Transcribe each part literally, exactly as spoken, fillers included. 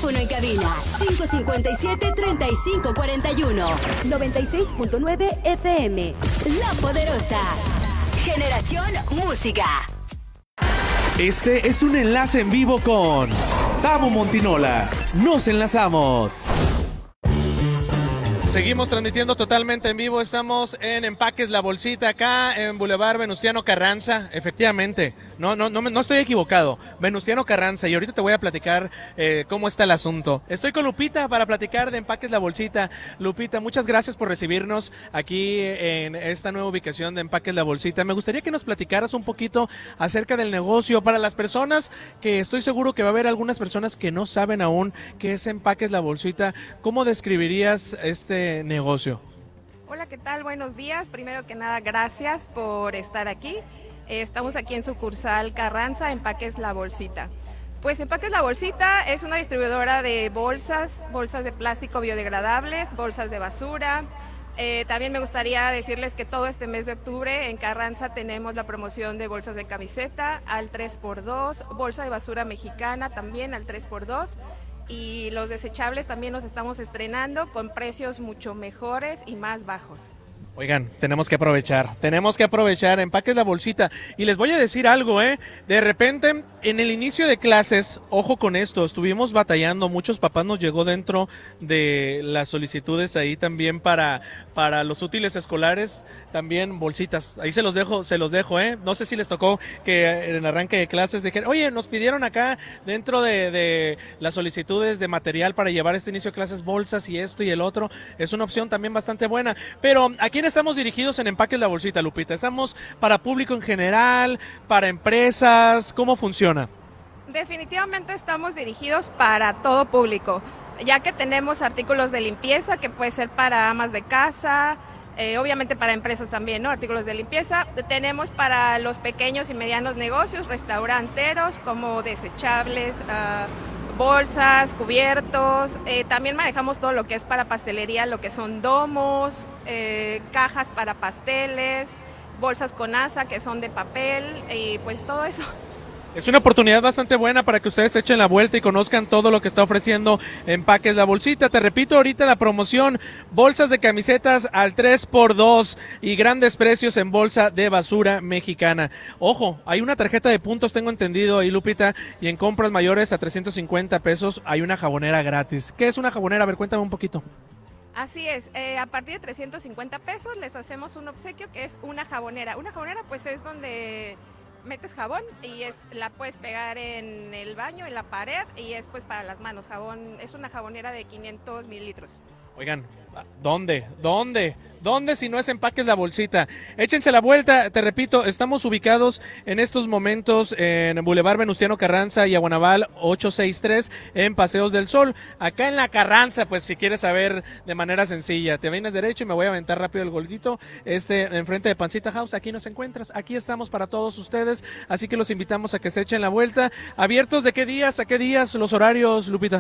Teléfono en cabina cinco cinco siete, tres cinco cuatro uno. noventa y seis punto nueve F M. La Poderosa. Generación Música. Este es un enlace en vivo con Tabo Montinola. Nos enlazamos. Seguimos transmitiendo totalmente en vivo, estamos en Empaques La Bolsita, acá en Boulevard Venustiano Carranza, efectivamente, no, no, no, no estoy equivocado, Venustiano Carranza, y ahorita te voy a platicar eh, cómo está el asunto. Estoy con Lupita para platicar de Empaques La Bolsita. Lupita, muchas gracias por recibirnos aquí en esta nueva ubicación de Empaques La Bolsita. Me gustaría que nos platicaras un poquito acerca del negocio para las personas, que estoy seguro que va a haber algunas personas que no saben aún qué es Empaques La Bolsita. ¿Cómo describirías este negocio? Hola, ¿qué tal? Buenos días. Primero que nada, gracias por estar aquí. Eh, estamos aquí en sucursal Carranza, Empaques La Bolsita. Pues Empaques La Bolsita es una distribuidora de bolsas, bolsas de plástico biodegradables, bolsas de basura. Eh, también me gustaría decirles que todo este mes de octubre en Carranza tenemos la promoción de bolsas de camiseta al tres por dos, bolsa de basura mexicana también al tres por dos. Y los desechables también los estamos estrenando con precios mucho mejores y más bajos. Oigan, tenemos que aprovechar, tenemos que aprovechar, Empaques La Bolsita. Y les voy a decir algo, ¿eh? De repente, en el inicio de clases, ojo con esto, estuvimos batallando, muchos papás nos llegó dentro de las solicitudes ahí también para, para los útiles escolares, también bolsitas. Ahí se los dejo, se los dejo, ¿eh? No sé si les tocó que en el arranque de clases dijeron, oye, nos pidieron acá dentro de, de las solicitudes de material para llevar este inicio de clases bolsas y esto y el otro. Es una opción también bastante buena. Pero aquí estamos dirigidos en Empaques La Bolsita, Lupita. ¿Estamos para público en general, para empresas? ¿Cómo funciona? Definitivamente estamos dirigidos para todo público, ya que tenemos artículos de limpieza que puede ser para amas de casa, eh, obviamente para empresas también, ¿no? Artículos de limpieza. Tenemos para los pequeños y medianos negocios, restauranteros, como desechables, uh, bolsas, cubiertos, eh, también manejamos todo lo que es para pastelería, lo que son domos, eh, cajas para pasteles, bolsas con asa que son de papel y pues todo eso. Es una oportunidad bastante buena para que ustedes echen la vuelta y conozcan todo lo que está ofreciendo Empaques La Bolsita. Te repito ahorita la promoción, bolsas de camisetas al tres por dos y grandes precios en bolsa de basura mexicana. Ojo, hay una tarjeta de puntos, tengo entendido ahí, Lupita, y en compras mayores a trescientos cincuenta pesos hay una jabonera gratis. ¿Qué es una jabonera? A ver, cuéntame un poquito. Así es, eh, a partir de trescientos cincuenta pesos les hacemos un obsequio que es una jabonera. Una jabonera pues es donde metes jabón y es, la puedes pegar en el baño, en la pared, y es pues para las manos. Jabón, es una jabonera de quinientos mililitros. Oigan, ¿dónde? ¿Dónde? ¿Dónde si no es Empaques La Bolsita? Échense la vuelta, te repito, estamos ubicados en estos momentos en Boulevard Venustiano Carranza y Aguanaval ochocientos sesenta y tres en Paseos del Sol. Acá en la Carranza, pues si quieres saber de manera sencilla, te vienes derecho y me voy a aventar rápido el golcito, este, enfrente de Pancita House, aquí nos encuentras, aquí estamos para todos ustedes, así que los invitamos a que se echen la vuelta. ¿Abiertos de qué días a qué días los horarios, Lupita?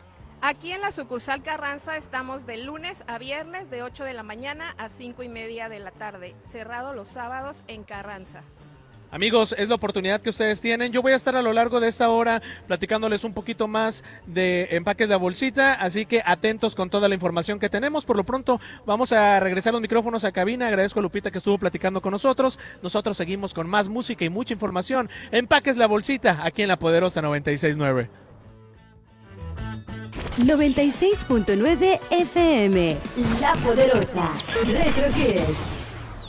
Aquí en la sucursal Carranza estamos de lunes a viernes de ocho de la mañana a cinco y media de la tarde, cerrado los sábados en Carranza. Amigos, es la oportunidad que ustedes tienen. Yo voy a estar a lo largo de esta hora platicándoles un poquito más de Empaques La Bolsita, así que atentos con toda la información que tenemos. Por lo pronto vamos a regresar los micrófonos a cabina. Agradezco a Lupita que estuvo platicando con nosotros. Nosotros seguimos con más música y mucha información. Empaques La Bolsita, aquí en La Poderosa noventa y seis punto nueve. noventa y seis punto nueve F M. La Poderosa. Retro Kids.